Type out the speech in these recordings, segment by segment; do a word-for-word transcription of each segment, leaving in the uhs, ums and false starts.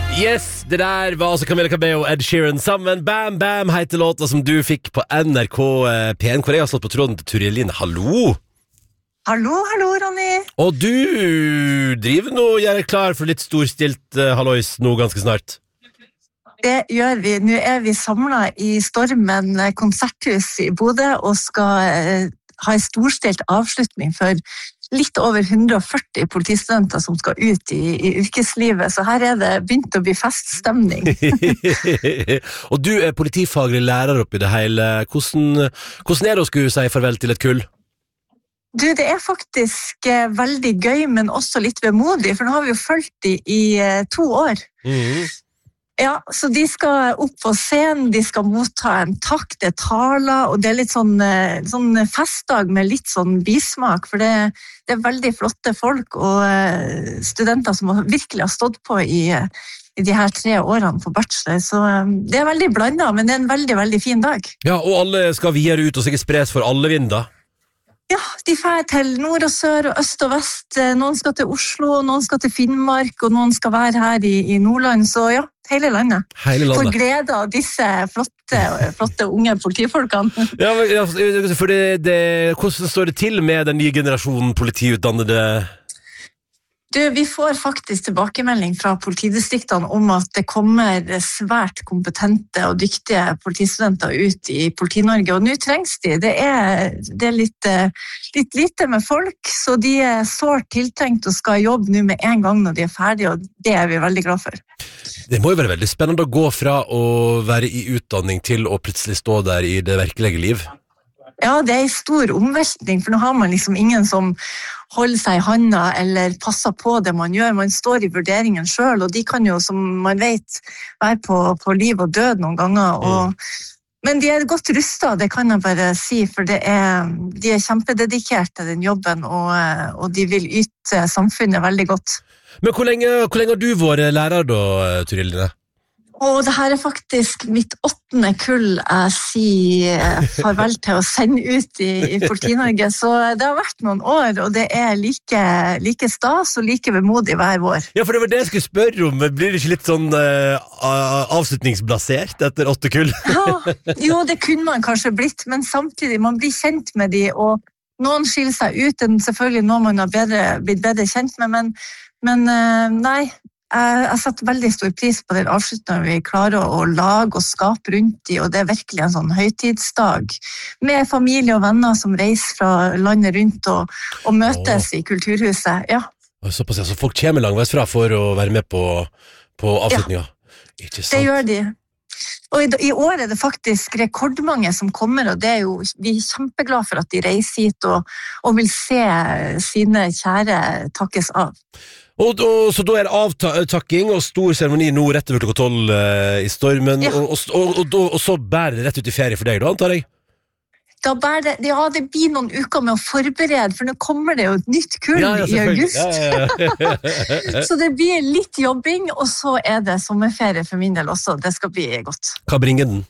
Yes, det der var altså Camilla Cabello og Ed Sheeran sammen. Bam Bam heter låta som du fikk på N R K P en, hvor jeg har slått på tråden til Turid Line. Hallo! Hallo, hallo, Ronny. Og du driver nå og gjør klar for litt storstilt uh, hallois nå ganske snart. Det gjør vi. Nå er vi samlet i Stormen konserthus i Bodø og skal uh, ha en storstilt avslutning for litt over hundre og førti politistudenter som skal ut i, i yrkeslivet, så her er det begynt å bli feststemning. Og du er politifaglig lærer oppi det hele. Hvordan, hvordan er det å skulle si farvel til et kull? Du, det er faktisk eh, veldig gøy, men også litt vemodig, for nå har vi jo fulgt de i eh, to år. Mhm. Ja, så de skal opp på scenen, de skal motta en takk, det er taler, og det er litt sånn, sånn festdag med litt sånn bismak, for det, det er veldig flotte folk og studenter som virkelig har stått på i, i de her tre årene på bachelor, så det er veldig blandet, men det er en veldig, veldig fin dag. Ja, og alle skal videre ut og sikkert spres for alle vinder. Ja, de fer til nord og sør og øst og vest. Noen skal til Oslo, noen skal til Finnmark, og noen skal være her i, i Nordland, så ja, hele landet. Hele landet. For glede av disse flotte, flotte unge politifolkene. Ja, men, ja, for det, det, hvordan står det til med den nye generasjonen politiutdannede? Du, vi får faktisk tilbakemelding fra politidistriktene om at det kommer svært kompetente og dyktige politistudenter ut i Politi-Norge, og nå trengs de. Det er, det er litt, litt lite med folk, så de er sårt tiltenkt og skal jobbe nå med en gang når de er ferdige, og det er vi veldig glad for. Det må jo være veldig spennende å gå fra å være i utdanning til å plutselig stå der i det virkelige liv. Ja, det er en stor omveltning, for nå har man liksom ingen som holder seg i handa eller passer på det man gjør. Man står i vurderingen selv, og de kan jo, som man vet, være på, på liv og død noen ganger. Og, mm. Men de er godt rustet, det kan jeg bare si, for det er, de er kjempededikert til den jobben, og, og de vil yte samfunnet veldig godt. Men hvor lenge, hvor lenge har du vært lærer da, Turid Line? Og det her er faktisk mitt åttende kull jeg sier farvel til å sende ut i, i Politi-Norge, så det har vært noen år, og det er like, like stas og like vemodig hver vår. Ja, for det var det jeg skulle spørre om. Blir det ikke litt sånn uh, avslutningsblasert etter åtte kull? Ja, jo, det kunne man kanskje blitt, men samtidig, man blir kjent med de, og noen skiller seg ut, enn selvfølgelig noen man har bedre, blitt bedre kjent med, men, men uh, nei, Jeg har satt veldig stor pris på den avslutningen vi klarer å lage og skape rundt de, og det er virkelig en sånn høytidsdag med familie og venner som reiser fra landet rundt og, og møtes oh. i kulturhuset. Ja. Såpass, så folk kommer langveis fra for å være med på, på avslutningen? Ja, ikke sant? Det gjør de. Og i, i år er det faktisk rekordmange som kommer, og det er jo, vi er kjempeglade for at de reiser hit og, og vil se sine kjære takkes av. Og, og, så da er det avtakking og stor seremoni nå rett over klokka tolv uh, i Stormen, ja. og, og, og, og, og så bærer det rett ut i ferie for deg da, antar jeg? Da bærer det, ja, det blir noen uker med å forberede, for nå kommer det jo et nytt kull ja, ja, i august. Ja, ja, ja. Så det blir litt jobbing, og så er det sommerferie for min del også, det skal bli godt. Hva bringer den?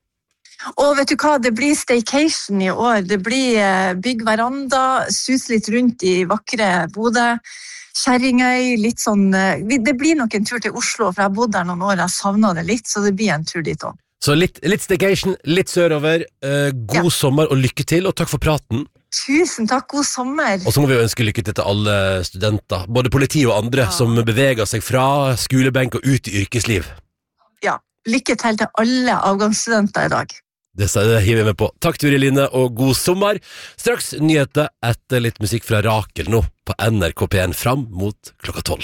Og vet du hva, det blir staycation i år, det blir bygg veranda, sus litt rundt i vakre Bodø, Kjerringøy, litt sånn, det blir nok en tur til Oslo, for jeg har bodd der noen år, jeg savnet det litt, så det blir en tur dit også. Så litt, litt staycation, litt sørover, uh, god ja. sommer og lykke til, og takk for praten. Tusen takk, god sommer. Og så må vi ønske lykke til til alle studenter, både politi og andre, ja. som beveger seg fra skolebenk og ut i yrkesliv. Ja, lykke til til alle avgangsstudenter i dag. Det hiver vi med på. Takk Turid Line, og god sommer. Straks nyheter etter litt musikk fra Rakel nå på N R K P en fram mot klokka tolv.